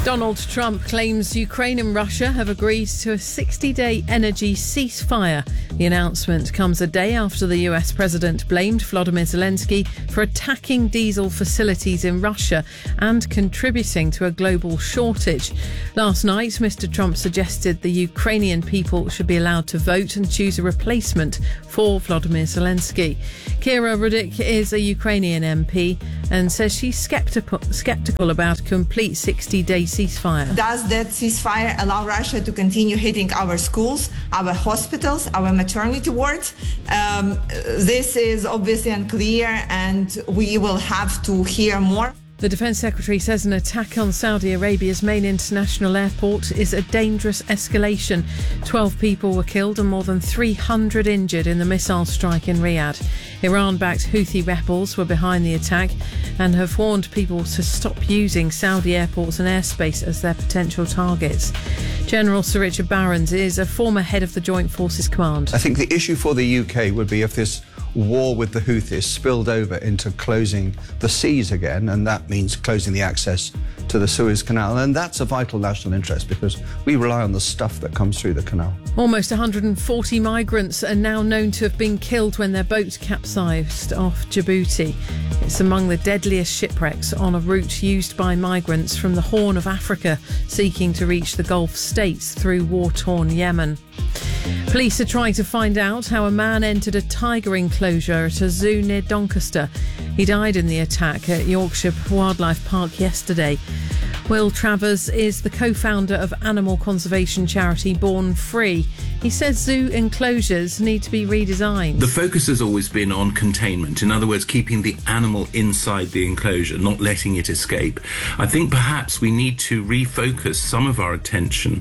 Donald Trump claims Ukraine and Russia have agreed to a 60-day energy ceasefire. The announcement comes a day after the US president blamed Volodymyr Zelensky for attacking diesel facilities in Russia and contributing to a global shortage. Last night, Mr. Trump suggested the Ukrainian people should be allowed to vote and choose a replacement for Volodymyr Zelensky. Kira Rudik is a Ukrainian MP and says she's sceptical about a complete 60-day ceasefire. Does that ceasefire allow Russia to continue hitting our schools, our hospitals, our maternity wards? This is obviously unclear, and we will have to hear more. The Defence Secretary says an attack on Saudi Arabia's main international airport is a dangerous escalation. 12 people were killed and more than 300 injured in the missile strike in Riyadh. Iran-backed Houthi rebels were behind the attack and have warned people to stop using Saudi airports and airspace as their potential targets. General Sir Richard Barrons is a former head of the Joint Forces Command. I think the issue for the UK would be if this war with the Houthis spilled over into closing the seas again, and that means closing the access to the Suez Canal, and that's a vital national interest because we rely on the stuff that comes through the canal. Almost 140 migrants are now known to have been killed when their boat capsized off Djibouti. It's among the deadliest shipwrecks on a route used by migrants from the Horn of Africa seeking to reach the Gulf states through war-torn Yemen. Police are trying to find out how a man entered a tiger enclosure at a zoo near Doncaster. He died in the attack at Yorkshire Wildlife Park yesterday. Will Travers is the co-founder of animal conservation charity Born Free. He says zoo enclosures need to be redesigned. The focus has always been on containment. In other words, keeping the animal inside the enclosure, not letting it escape. I think perhaps we need to refocus some of our attention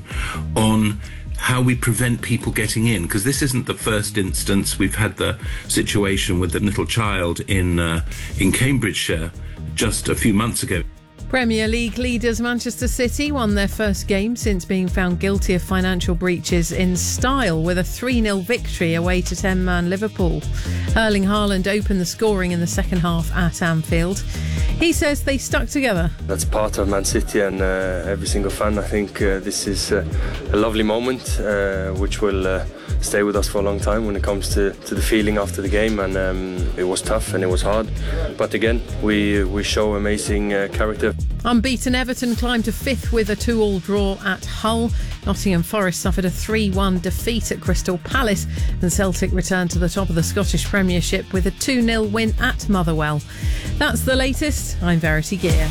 on how we prevent people getting in, because this isn't the first instance. We've had the situation with the little child in Cambridgeshire just a few months ago. Premier League leaders Manchester City won their first game since being found guilty of financial breaches in style with a 3-0 victory away to 10-man Liverpool. Erling Haaland opened the scoring in the second half at Anfield. He says they stuck together. That's part of Man City and every single fan. I think this is a lovely moment which will stay with us for a long time when it comes to the feeling after the game, and it was tough and it was hard, but again we show amazing character. Unbeaten Everton climbed to fifth with a 2-2 draw at Hull. Nottingham Forest suffered a 3-1 defeat at Crystal Palace, and Celtic returned to the top of the Scottish Premiership with a 2-0 win at Motherwell. That's the latest. I'm Verity Gear.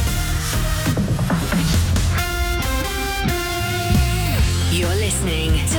You're listening to